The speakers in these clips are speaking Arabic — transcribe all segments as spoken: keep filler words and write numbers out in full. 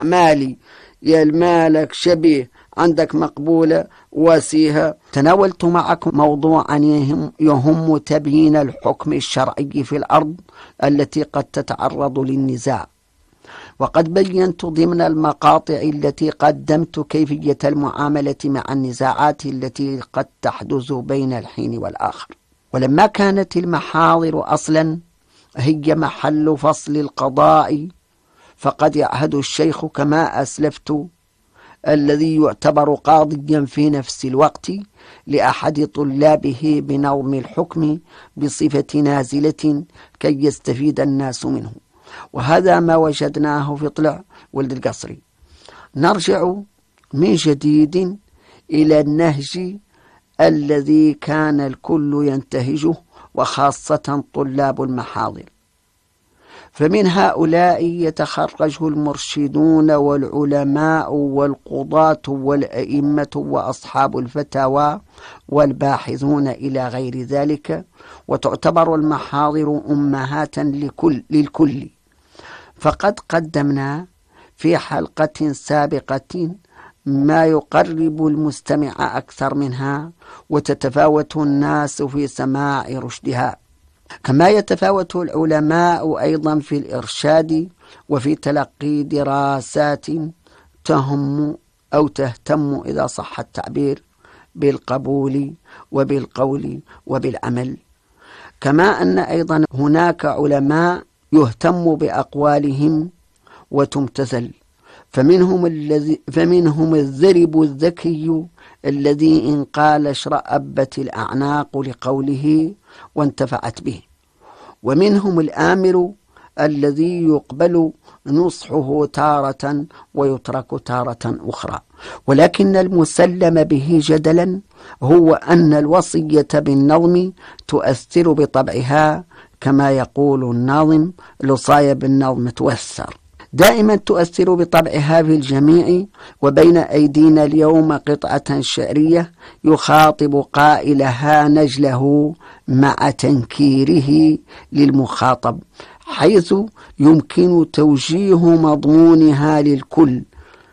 مالي يا المالك شبيه عندك مقبولة واسيها. تناولت معكم موضوعا يهم, يهم تبيين الحكم الشرعي في الأرض التي قد تتعرض للنزاع، وقد بينت ضمن المقاطع التي قدمت كيفية المعاملة مع النزاعات التي قد تحدث بين الحين والآخر. ولما كانت المحاضر أصلا هي محل فصل القضاء، فقد يعهد الشيخ كما أسلفت الذي يعتبر قاضيا في نفس الوقت لأحد طلابه بنظم الحكم بصفة نازلة كي يستفيد الناس منه، وهذا ما وجدناه في طلع ولد القصري. نرجع من جديد إلى النهج الذي كان الكل ينتهجه وخاصة طلاب المحاضر، فمن هؤلاء يتخرج المرشدون والعلماء والقضاة والأئمة وأصحاب الفتاوى والباحثون إلى غير ذلك، وتعتبر المحاضر أمهات لكل للكل. فقد قدمنا في حلقة سابقة ما يقرب المستمع أكثر منها، وتتفاوت الناس في سماع رشدها، كما يتفاوت العلماء أيضا في الإرشاد وفي تلقي دراسات تهم أو تهتم إذا صح التعبير بالقبول وبالقول وبالعمل. كما أن أيضا هناك علماء يهتم بأقوالهم وتمتثل، فمنهم, الذي فمنهم الذرب الذكي الذي إن قال اشرأبت الأعناق لقوله وانتفعت به، ومنهم الآمر الذي يقبل نصحه تارة ويترك تارة أخرى. ولكن المسلم به جدلا هو أن الوصية بالنظم تؤثر بطبعها، كما يقول الناظم لصايا بالنظم توثر، دائما تؤثر بطبعها في الجميع. وبين أيدينا اليوم قطعة شعرية يخاطب قائلها نجله مع تنكيره للمخاطب، حيث يمكن توجيه مضمونها للكل،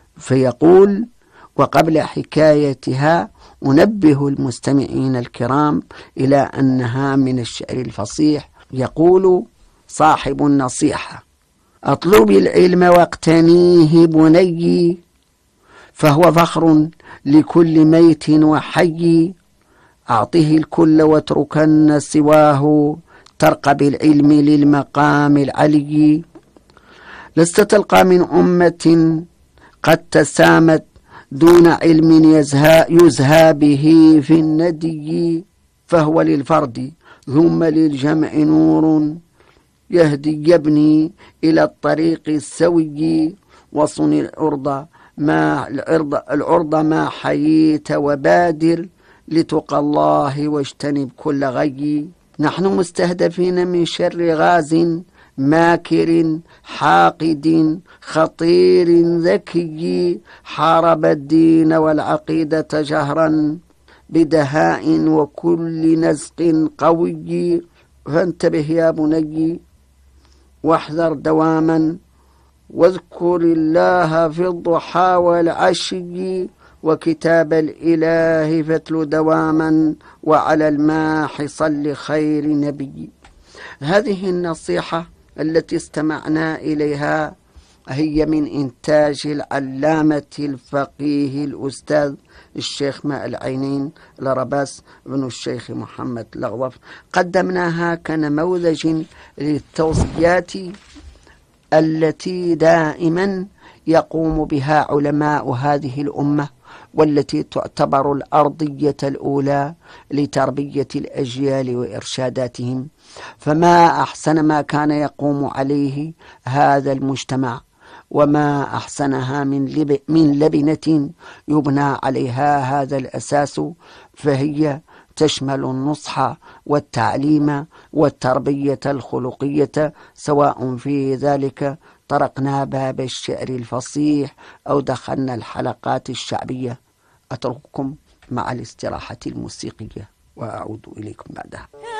فيقول: وقبل حكايتها أنبه المستمعين الكرام إلى أنها من الشعر الفصيح. يقول صاحب النصيحة: أطلب العلم واقتنيه بني، فهو فخر لكل ميت وحي، أعطه الكل واتركن سواه، ترقى بالعلم للمقام العلي. لست تلقى من أمة قد تسامت دون علم يزهى, يزهى به في الندي، فهو للفرد ثم للجمع نور، يهدي يبني إلى الطريق السوي، وصن العرض ما العرض, العرض ما حييت، وبادر لتقى الله واجتنب كل غي. نحن مستهدفين من شر غاز ماكر حاقد خطير ذكي، حارب الدين والعقيدة جهرا بدهاء وكل نزق قوي. فانتبه يا بني واحذر دواما، واذكر الله في الضحى والعشي، وكتاب الإله فاتل دواما، وعلى الماح صل خير نبي. هذه النصيحة التي استمعنا إليها هي من إنتاج العلامة الفقيه الأستاذ الشيخ ماء العينين لرباس بن الشيخ محمد لغضف. قدمناها كنموذج للتوصيات التي دائما يقوم بها علماء هذه الأمة، والتي تعتبر الأرضية الأولى لتربية الأجيال وإرشاداتهم. فما أحسن ما كان يقوم عليه هذا المجتمع، وما أحسنها من, لب من لبنة يبنى عليها هذا الأساس، فهي تشمل النصح والتعليم والتربية الخلقية، سواء في ذلك طرقنا باب الشعر الفصيح أو دخلنا الحلقات الشعبية. أترككم مع الاستراحة الموسيقية وأعود إليكم بعدها.